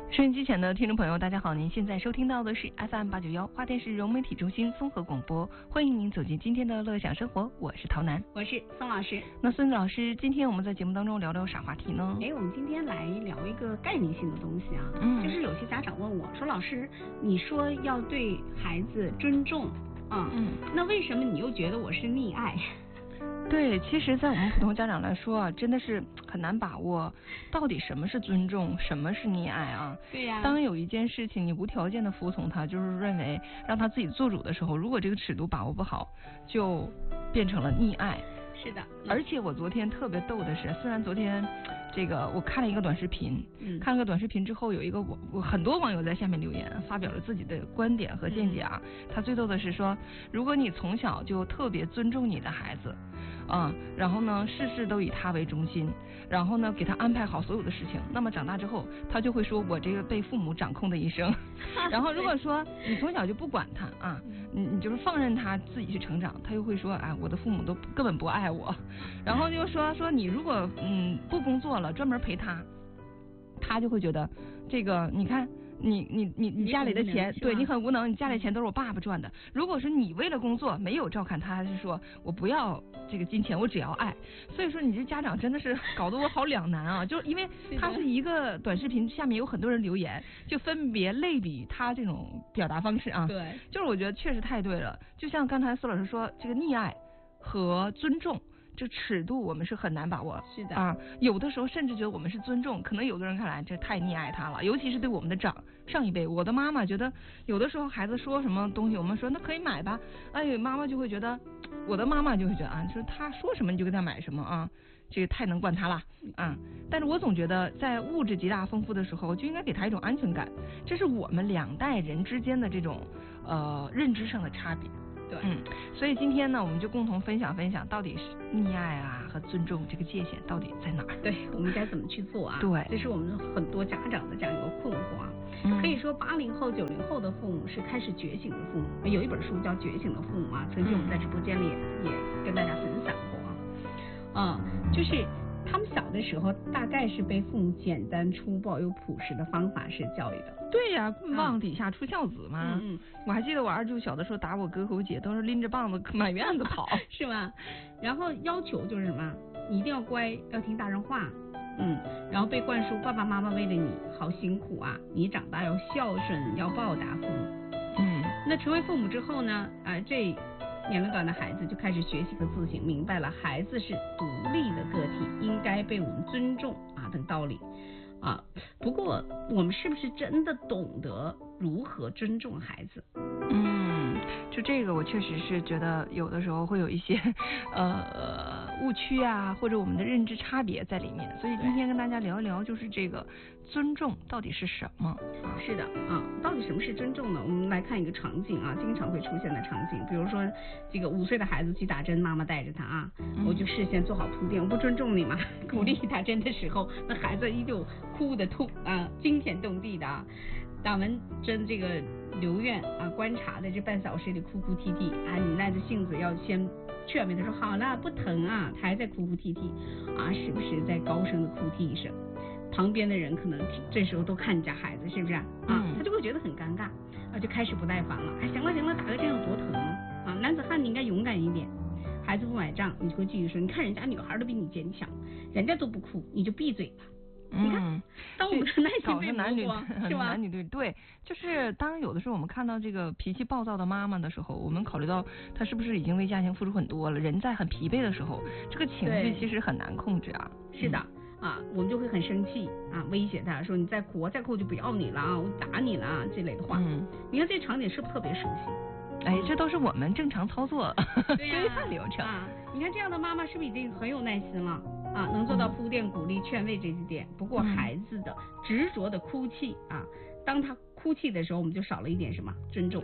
收音机前的听众朋友，大家好，您现在收听到的是 FM891花电视融媒体中心综合广播，欢迎您走进今天的乐享生活，我是陶楠， 我是宋老师。 那孙子老师，今天我们在节目当中聊聊啥话题呢？ 我们今天来聊一个概念性的东西啊，就是有些家长问我说，老师，你说要对孩子尊重啊，那为什么你又觉得我是溺爱？ 对，其实在我们普通家长来说啊，真的是很难把握到底什么是尊重，什么是溺爱啊。 对呀。 当有一件事情你无条件的服从他，就是认为让他自己做主的时候，如果这个尺度把握不好，就变成了溺爱。 是的。 而且我昨天特别逗的是，虽然昨天这个我看了一个短视频，看了个短视频之后，有一个很多网友在下面留言，发表了自己的观点和见解啊。他最逗的是说，如果你从小就特别尊重你的孩子，然后呢，事事都以他为中心，然后呢，给他安排好所有的事情，那么长大之后，他就会说我这个被父母掌控的一生。然后如果说你从小就不管他啊，你就是放任他自己去成长，他又会说，我的父母都根本不爱我。然后就说你如果不工作了，专门陪他，他就会觉得这个你看。你家里的钱，对你很无能，你家里的钱都是我爸爸赚的。如果是你为了工作没有照看他，还是说我不要这个金钱，我只要爱。所以说你这家长真的是搞得我好两难啊！就因为他是一个短视频，下面有很多人留言，就分别类比他这种表达方式啊。 对， 就是我觉得确实太对了。就像刚才苏老师说，这个溺爱和尊重。这尺度我们是很难把握， 是的啊，有的时候甚至觉得我们是尊重，可能有的人看来这太溺爱他了，尤其是对我们的上一辈。我的妈妈觉得有的时候孩子说什么东西，我们说那可以买吧，妈妈就会觉得，我的妈妈就会觉得就是他说什么你就给他买什么啊，这个太能惯他了啊。但是我总觉得在物质极大丰富的时候，就应该给他一种安全感，这是我们两代人之间的这种认知上的差别。 对， 所以今天呢，我们就共同分享到底是溺爱和尊重这个界限到底在哪儿？ 对，我们该怎么去做啊？ 对， 这是我们很多家长的这样一个困惑啊。可以说80后、90后的父母是开始觉醒的父母。有一本书叫《觉醒的父母》啊，曾经我们在直播间里也跟大家分享过啊。就是他们小的时候大概是被父母简单粗暴又朴实的方法式教育的。 对呀，棍棒底下出孝子嘛。我还记得我二舅小的时候打我哥和我姐，都是拎着棒子满院子跑， 是吗？然后要求就是什么，你一定要乖，要听大人话。然后被灌输爸爸妈妈为了你好辛苦啊，你长大要孝顺，要报答父母。那成为父母之后呢，这年龄段的孩子就开始学习和自省，明白了孩子是独立的个体，应该被我们尊重等道理啊。不过我们是不是真的懂得如何尊重孩子？ 就这个我确实是觉得有的时候会有一些误区啊，或者我们的认知差别在里面。所以今天跟大家聊一聊，就是这个尊重到底是什么？ 是的到底什么是尊重呢？我们来看一个场景啊，经常会出现的场景，比如说这个5岁的孩子去打针，妈妈带着他我就事先做好铺垫，我不尊重你嘛。鼓励打针的时候，那孩子依旧哭的惊天动地的打完针这个留院观察的这半小时里哭哭啼啼你耐着性子要先劝慰他说好了不疼他还在哭哭啼啼时不时在高声的哭啼一声，旁边的人可能这时候都看家孩子是不是他就会觉得很尴尬就开始不耐烦了行了打个针有多疼男子汉你应该勇敢一点。孩子不买账，你就会继续说，你看人家女孩都比你坚强，人家都不哭，你就闭嘴吧。你看，当我们的耐心被磨光，是吧？ 男女对，就是当有的时候我们看到这个脾气暴躁的妈妈的时候，我们考虑到她是不是已经为家庭付出很多了，人在很疲惫的时候，这个情绪其实很难控制啊。 是的我们就会很生气威胁他说你再哭我就不要你了我打你了这类的话。你看这场景是不是特别熟悉？ 这都是我们正常操作规范流程你看这样的妈妈是不是已经很有耐心了能做到铺垫鼓励劝慰这几点。不过孩子的执着的哭泣当他哭泣的时候，我们就少了一点什么尊重。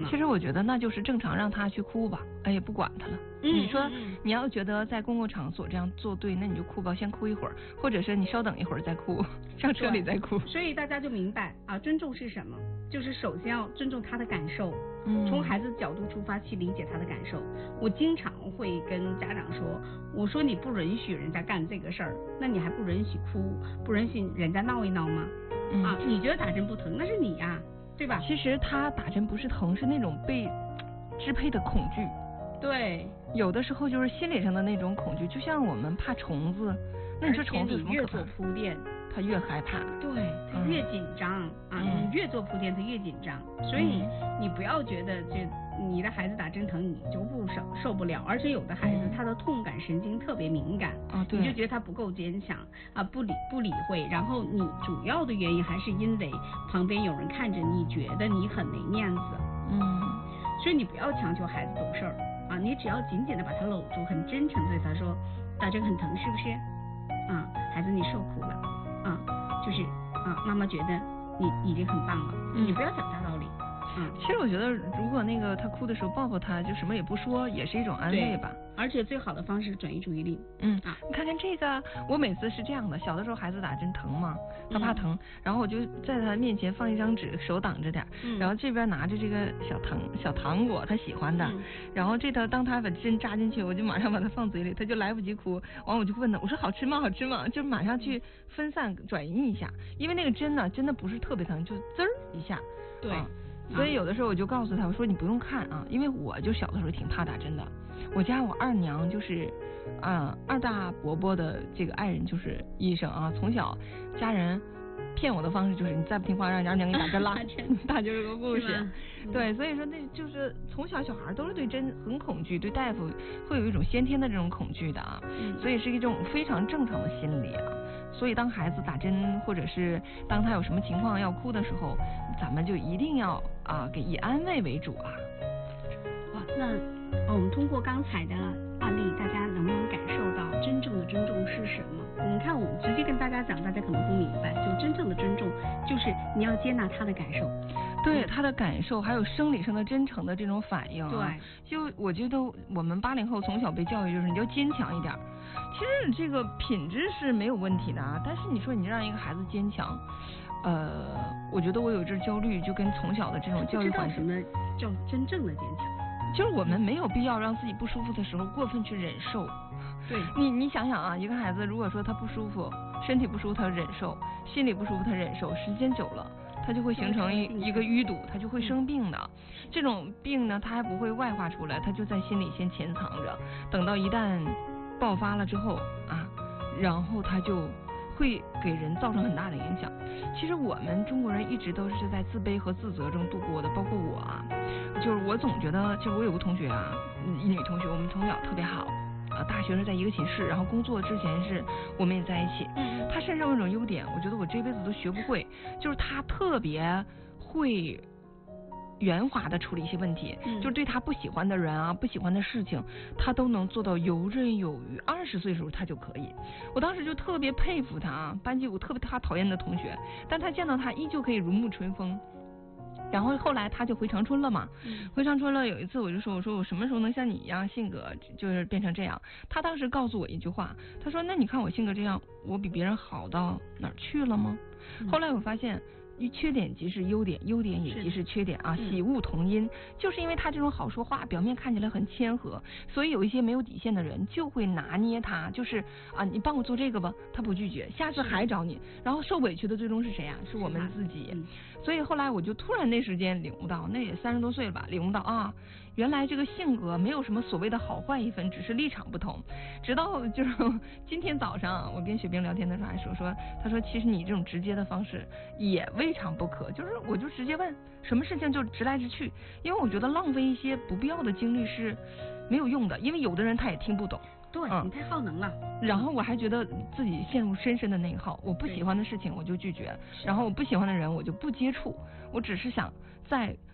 其实我觉得那就是正常，让他去哭吧，哎，也不管他了。你说你要觉得在公共场所这样做对，那你就哭吧，先哭一会儿，或者是你稍等一会儿再哭，上车里再哭。 所以大家就明白啊，尊重是什么？就是首先要尊重他的感受，从孩子角度出发去理解他的感受。我经常会跟家长说，我说你不允许人家干这个事儿，那你还不允许哭，不允许人家闹一闹吗？啊，你觉得打针不疼，那是你呀，对吧？ 其实他打针不是疼，是那种被支配的恐惧。 对， 有的时候就是心理上的那种恐惧，就像我们怕虫子，那你说虫子有什么可怕？ 越做铺垫， 他越害怕。 对，他越紧张啊，你越做铺垫，他越紧张。所以你不要觉得你的孩子打针疼，你就不受不了。而且有的孩子他的痛感神经特别敏感， 对， 你就觉得他不够坚强啊，不理会。然后你主要的原因还是因为旁边有人看着你，觉得你很没面子。所以你不要强求孩子懂事儿。啊，你只要紧紧的把他搂住，很真诚的对他说，打针很疼是不是？啊，孩子你受苦了，啊，就是啊，妈妈觉得你已经很棒了，你不要讲大道理。 其实我觉得如果那个他哭的时候抱抱他，就什么也不说，也是一种安慰吧。 而且最好的方式转移注意力。 你看看这个，我每次是这样的，小的时候孩子打针疼嘛，他怕疼，然后我就在他面前放一张纸，手挡着点，然后这边拿着这个小糖果，他喜欢的，然后当他把针扎进去，我就马上把它放嘴里，他就来不及哭，完我就问他，我说好吃吗？好吃吗？就马上去分散转移一下，因为那个针呢真的不是特别疼，就滋儿一下。 对。 所以有的时候我就告诉他，我说你不用看啊，因为我就小的时候挺怕打针的。我家我二娘就是二大伯伯的这个爱人就是医生啊，从小家人骗我的方式就是你再不听话让二娘给你打针啦，大就是个故事。对，所以说那就是从小小孩都是对针很恐惧，对大夫会有一种先天的这种恐惧的啊，所以是一种非常正常的心理啊。所以当孩子打针或者是当他有什么情况要哭的时候，咱们就一定要以安慰为主啊。 哇，那我们通过刚才的案例，大家能不能感受到真正的尊重是什么？你看我们直接跟大家讲，大家可能不明白，就真正的尊重就是你要接纳他的感受。 对他的感受，还有生理上的真诚的这种反应。 对， 就我觉得我们80后从小被教育就是你要坚强一点。其实这个品质是没有问题的啊，但是你说你让一个孩子坚强，我觉得我有这焦虑，就跟从小的这种教育环境。 什么叫真正的坚强？ 就是我们没有必要让自己不舒服的时候过分去忍受。 对， 你想想啊，一个孩子如果说他不舒服，身体不舒服他忍受，心里不舒服他忍受，时间久了他就会形成一个淤堵，他就会生病的。这种病呢，他还不会外化出来，他就在心里先潜藏着，等到一旦爆发了之后啊，然后他就会给人造成很大的影响。其实我们中国人一直都是在自卑和自责中度过的，包括我啊，就是我总觉得，就是我有个同学啊，女同学，我们从小特别好，大学是在一个寝室，然后工作之前是我们也在一起。她身上有一种优点，我觉得我这辈子都学不会，就是她特别会圆滑的处理一些问题，就是对他不喜欢的人啊，不喜欢的事情，他都能做到游刃有余。20岁的时候他就可以，我当时就特别佩服他啊。班级我特别他讨厌的同学，但他见到他依旧可以如沐春风。然后后来他就回长春了嘛，回长春了。有一次我就说，我说我什么时候能像你一样性格就是变成这样？他当时告诉我一句话，他说那你看我性格这样，我比别人好到哪儿去了吗？后来我发现。缺点即是优点，优点也即是缺点啊，喜恶同音。就是因为他这种好说话，表面看起来很谦和，所以有一些没有底线的人就会拿捏他，就是啊，你帮我做这个吧，他不拒绝，下次还找你，然后受委屈的最终是谁啊？是我们自己。所以后来我就突然那时间领悟到，那也30多岁了吧，领悟到啊，原来这个性格没有什么所谓的好坏一分，只是立场不同。直到就是今天早上我跟雪冰聊天的时候还说，他说其实你这种直接的方式也未尝不可，就是我就直接问什么事情就直来直去，因为我觉得浪费一些不必要的精力是没有用的，因为有的人他也听不懂。 对，你太耗能了。 然后我还觉得自己陷入深深的内耗，我不喜欢的事情我就拒绝，然后我不喜欢的人我就不接触，我只是想在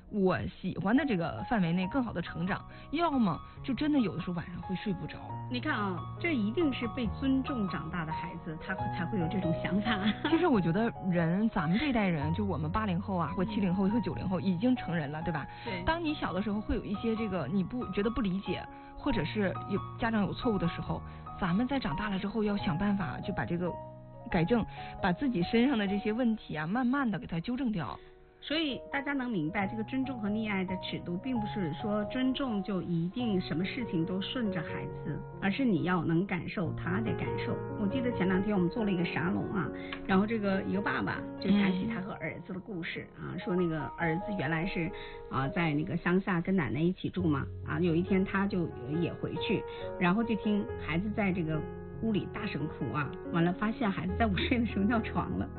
我喜欢的这个范围内更好的成长，要么就真的有的时候晚上会睡不着。 你看啊，这一定是被尊重长大的孩子，他才会有这种想法。 其实我觉得咱们这代人，就我们80后啊，或70后和90后已经成人了，对吧？ 对。 当你小的时候会有一些这个你觉得不理解，或者是家长有错误的时候，咱们在长大了之后要想办法就把这个改正，把自己身上的这些问题啊，慢慢的给它纠正掉。 所以大家能明白，这个尊重和溺爱的尺度，并不是说尊重就一定什么事情都顺着孩子，而是你要能感受他的感受。我记得前2天我们做了一个沙龙啊，然后一个爸爸就谈起他和儿子的故事啊，说那个儿子原来是在那个乡下跟奶奶一起住嘛啊，有一天他就也回去，然后就听孩子在这个屋里大声哭啊，完了发现孩子在午睡的时候尿床了。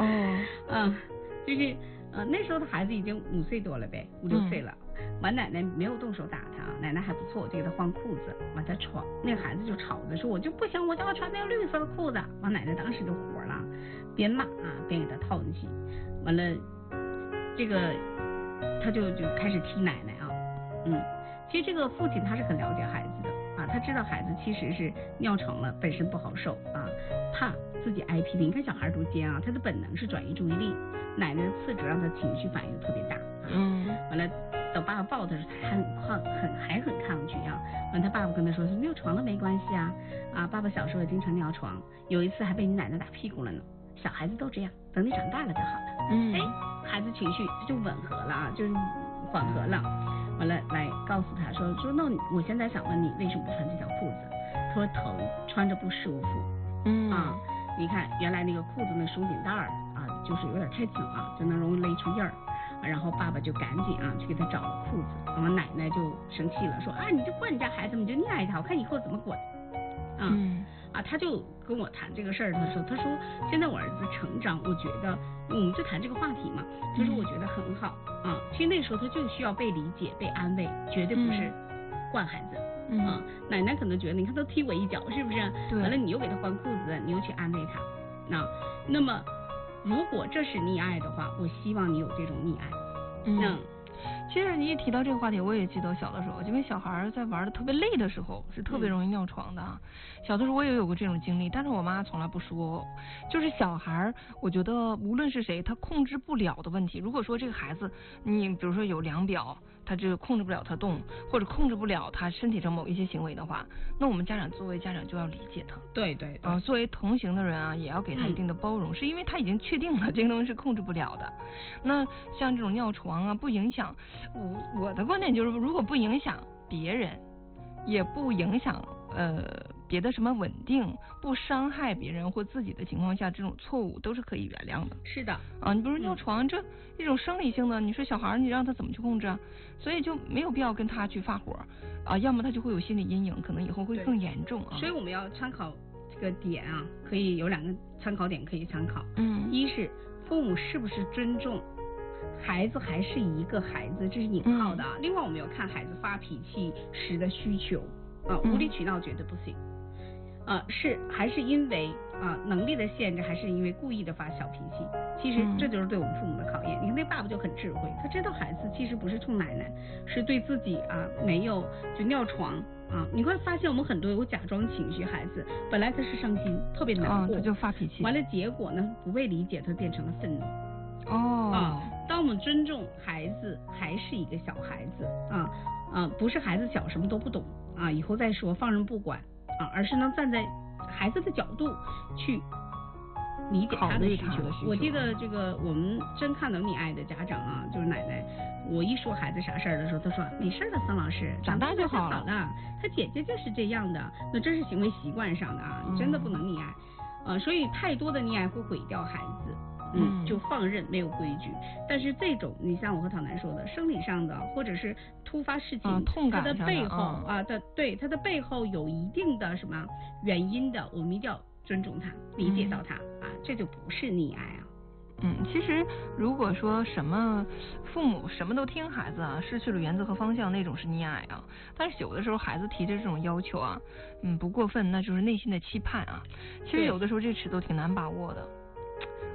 就是那时候的孩子已经5岁多了呗，5、6岁了。完奶奶没有动手打他，奶奶还不错，就给他换裤子。完他穿，那个孩子就吵着说我就不行，我就要穿那个绿色的裤子。完奶奶当时就火了，边骂边给他套进去。完了这个他就开始踢奶奶啊。其实这个父亲他是很了解孩子的啊，他知道孩子其实是尿床了，本身不好受啊，怕自己挨批评。你看小孩多尖啊，他的本能是转移注意力，奶奶的刺激让他情绪反应特别大。完了等爸爸抱他时，他还很抗拒啊。完他爸爸跟他说尿床了没关系啊，爸爸小时候也经常尿床，有一次还被你奶奶打屁股了呢。小孩子都这样，等你长大了就好了。孩子情绪就吻合了啊，就是缓和了。完了来告诉他说那我现在想问你为什么不穿这条裤子？他说疼，穿着不舒服。你看原来那个裤子那松紧带就是有点太紧了，就能容易勒出印儿。然后爸爸就赶紧去给他找了裤子。然后奶奶就生气了，说你就惯你家孩子，你就溺爱他，我看以后怎么管。他就跟我谈这个事儿，他说现在我儿子成长，我觉得我们就谈这个话题嘛，他说我觉得很好其实那时候他就需要被理解被安慰，绝对不是惯孩子。奶奶可能觉得你看都踢我一脚是不是？完了你又给他换裤子，你又去安慰他。那么如果这是溺爱的话，我希望你有这种溺爱。 其实你一提到这个话题，我也记得小的时候，因为小孩在玩的特别累的时候是特别容易尿床的。小的时候我也有过这种经历，但是我妈从来不说。就是小孩，我觉得无论是谁，他控制不了的问题。如果说这个孩子，你比如说有量表，他就控制不了他动，或者控制不了他身体上某一些行为的话，那我们作为家长就要理解他。 对。 作为同行的人也要给他一定的包容，是因为他已经确定了这个东西是控制不了的。那像这种尿床不影响。我的观点就是，如果不影响别人，也不影响别的什么稳定，不伤害别人或自己的情况下，这种错误都是可以原谅的。 是的你比如尿床这一种生理性的，你说小孩你让他怎么去控制啊？所以就没有必要跟他去发火要么他就会有心理阴影，可能以后会更严重所以我们要参考这个点可以有2个参考点可以参考。一是父母是不是尊重孩子还是一个孩子，这是引号的另外我们要看孩子发脾气时的需求无理取闹绝对不行还是因为能力的限制，还是因为故意的发小脾气。其实这就是对我们父母的考验。你看那爸爸就很智慧，他知道孩子其实不是冲奶奶，是对自己没有就尿床你会发现我们很多有假装情绪孩子，本来他是伤心特别难过， 他就发脾气， 完了结果呢不被理解，他变成了愤怒。当我们尊重孩子还是一个小孩子不是孩子小什么都不懂以后再说放任不管而是能站在孩子的角度去理解他的需求。我记得这个我们真看到溺爱的家长就是奶奶，我一说孩子啥事儿的时候，他说没事的，桑老师长大就好了，他姐姐就是这样的，那这是行为习惯上的你真的不能溺爱所以太多的溺爱会毁掉孩子。就放任没有规矩，但是这种你像我和唐楠说的生理上的或者是突发事情痛感上的它的背后对它的背后有一定的什么原因的，我们一定要尊重它，理解到它这就不是溺爱其实如果说父母什么都听孩子失去了原则和方向，那种是溺爱但是有的时候孩子提着这种要求不过分，那就是内心的期盼其实有的时候这尺度挺难把握的。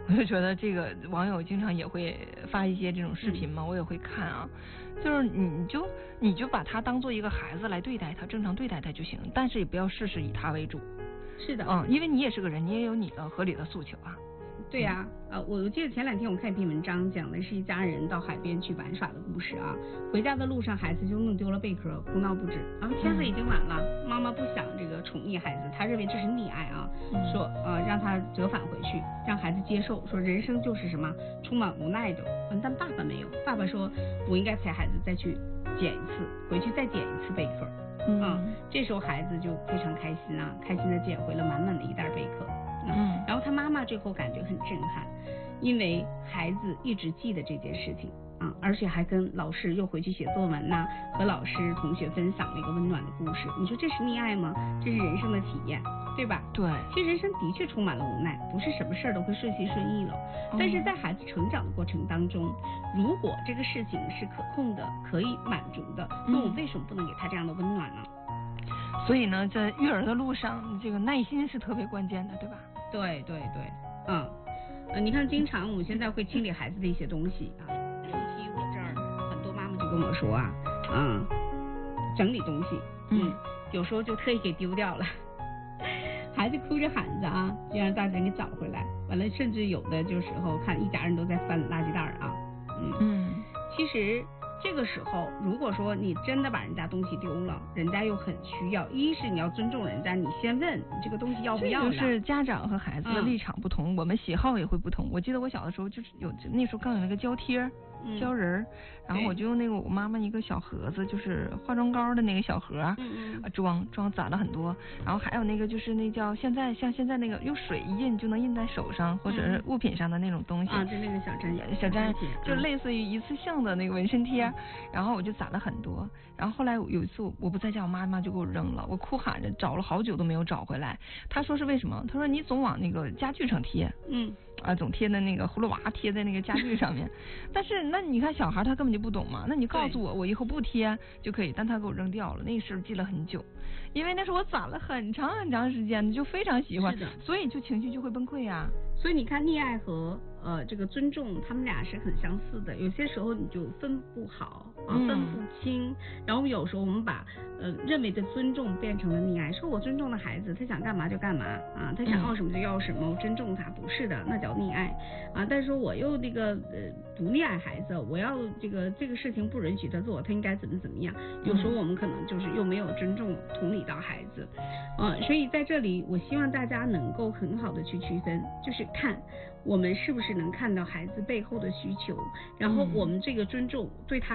我就觉得这个网友经常也会发一些这种视频嘛，我也会看啊。就是你就把他当做一个孩子来对待他，正常对待他就行，但是也不要事事以他为主。 是的， 因为你也是个人，你也有你的合理的诉求啊。 对呀，我记得前2天我看一篇文章，讲的是一家人到海边去玩耍的故事啊。回家的路上，孩子就弄丢了贝壳，哭闹不止。然后天色已经晚了，妈妈不想这个宠溺孩子，她认为这是溺爱啊，说让他折返回去，让孩子接受，说人生就是什么充满无奈的。但爸爸没有，爸爸说我应该陪孩子再去捡一次，回去再捡一次贝壳。这时候孩子就非常开心啊，开心的捡回了满满的一袋贝壳。然后他妈妈最后感觉很震撼，因为孩子一直记得这件事情啊，而且还跟老师又回去写作文呐，和老师同学分享了一个温暖的故事。你说这是溺爱吗？这是人生的体验，对吧？ 对， 其实人生的确充满了无奈，不是什么事儿都会顺心顺意了。但是在孩子成长的过程当中，如果这个事情是可控的，可以满足的，那我为什么不能给他这样的温暖呢？ 所以呢，在育儿的路上，这个耐心是特别关键的，对吧？ 对，你看，经常我现在会清理孩子的一些东西啊，尤其我这儿很多妈妈就跟我说啊，整理东西，有时候就特意给丢掉了，孩子哭着喊着啊，就让大人给找回来，完了，甚至有的就时候看一家人都在翻垃圾袋啊，其实。这个时候，如果说你真的把人家东西丢了，人家又很需要，一是你要尊重人家，你先问你这个东西要不要。 就是家长和孩子的立场不同，我们喜好也会不同。我记得我小的时候就是那时候刚有那个胶贴。胶人，然后我就用那个我妈妈一个小盒子，就是化妆膏的那个小盒，装攒了很多，然后还有那个就是那叫像现在那个用水一印就能印在手上或者是物品上的那种东西就那个小粘贴， 就类似于一次性的那个纹身贴，然后我就攒了很多，然后后来有一次我不在家，我妈妈就给我扔了，我哭喊着找了好久都没有找回来，她说是为什么？她说你总往那个家具上贴，总贴在那个葫芦娃贴在那个家具上面，但是那你看小孩他根本就不懂嘛，那你告诉我，我以后不贴就可以，但他给我扔掉了，那个事儿记了很久，因为那时候我攒了很长时间，就非常喜欢，所以就情绪就会崩溃啊。 所以你看溺爱和这个尊重，他们俩是很相似的，有些时候你就分不好分不清，然后有时候我们把认为的尊重变成了溺爱，说我尊重的孩子，他想干嘛就干嘛啊，他想要什么就要什么，我尊重他，不是的，那叫溺爱啊。但是说我又那个不溺爱孩子，我要这个事情不允许他做，他应该怎么样，有时候我们可能就是又没有尊重同理到孩子，所以在这里我希望大家能够很好的去区分，就是看我们是不是能看到孩子背后的需求，然后我们这个尊重对他